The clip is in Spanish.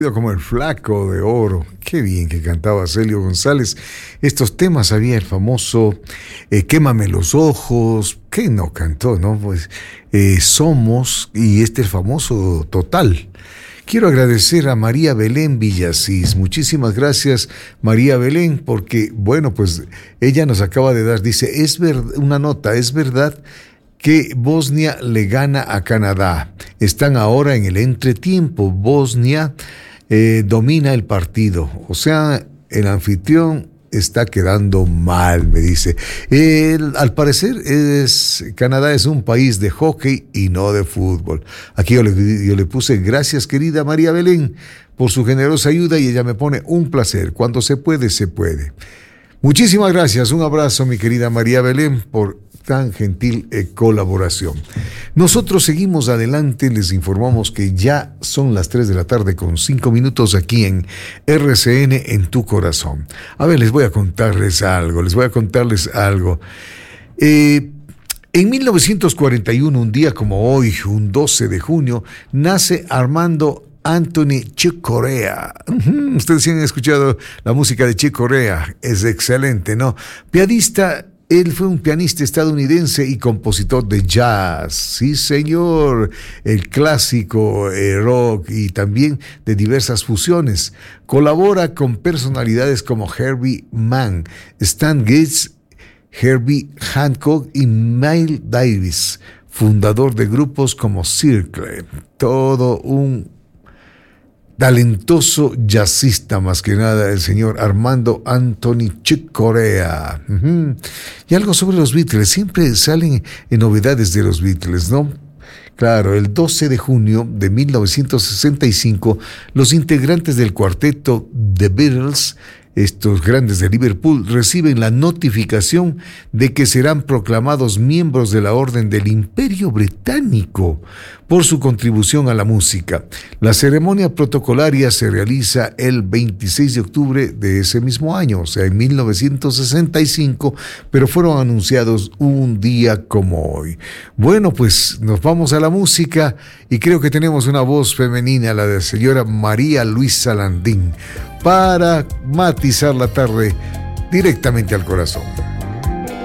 Como el flaco de oro. Qué bien que cantaba Celio González. Estos temas había el famoso Quémame los ojos. ¿Qué no cantó, no? Pues Somos, y el famoso Total. Quiero agradecer a María Belén Villasís. Muchísimas gracias, María Belén, porque, bueno, pues ella nos acaba de dar, dice, una nota, es verdad que Bosnia le gana a Canadá. Están ahora en el entretiempo. Bosnia domina el partido. O sea, el anfitrión está quedando mal, me dice. Al parecer, Canadá es un país de hockey y no de fútbol. Aquí yo le puse, gracias querida María Belén, por su generosa ayuda, y ella me pone, un placer. Cuando se puede, se puede. Muchísimas gracias. Un abrazo, mi querida María Belén, por tan gentil colaboración. Nosotros seguimos adelante, les informamos que ya son las 3 de la tarde con 5 minutos aquí en RCN en tu corazón. A ver, les voy a contarles algo. En 1941, un día como hoy, un 12 de junio, nace Armando Anthony Chick Corea. Ustedes sí han escuchado la música de Chick Corea, es excelente, ¿no? Pianista. Él fue un pianista estadounidense y compositor de jazz, sí señor, el clásico rock y también de diversas fusiones. Colabora con personalidades como Herbie Mann, Stan Getz, Herbie Hancock y Miles Davis, fundador de grupos como Circle. Todo un talentoso jazzista, más que nada, el señor Armando Anthony Chick Corea. Y algo sobre los Beatles, siempre salen novedades de los Beatles, ¿no? Claro, el 12 de junio de 1965, los integrantes del cuarteto The Beatles, estos grandes de Liverpool, reciben la notificación de que serán proclamados miembros de la Orden del Imperio Británico por su contribución a la música. La ceremonia protocolaria se realiza el 26 de octubre de ese mismo año, o sea, en 1965, pero fueron anunciados un día como hoy. Bueno, pues nos vamos a la música y creo que tenemos una voz femenina, la de la señora María Luisa Landín, para matizar la tarde directamente al corazón.